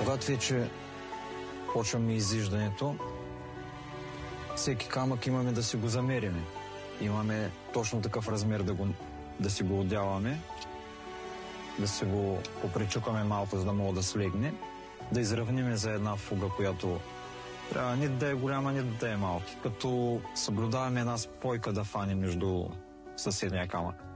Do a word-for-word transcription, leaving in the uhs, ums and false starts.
Когато вече почваме изиждането, всеки камък имаме да си го замериме. Имаме точно такъв размер да, го, да си го отдяваме, да си го попречукаме малко, за да мога да слегне, да изравниме за една фуга, която трябва нито да е голяма, нито да е малка, като съблюдаваме една спойка да фане между съседния камък.